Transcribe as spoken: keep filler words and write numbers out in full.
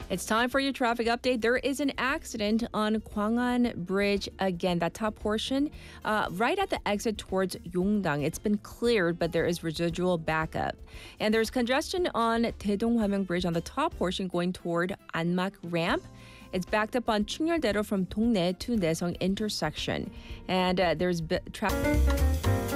It's time for your traffic update. There is an accident on Gwangan Bridge again, that top portion, uh, right at the exit towards Yongdang. It's been cleared, but there is residual backup. And there's congestion on Daedong-Hwamyeong Bridge on the top portion going toward Anmak Ramp. It's backed up on Chungnyeol-daedo from Dongnae to Naesong intersection. And uh, there's traffic.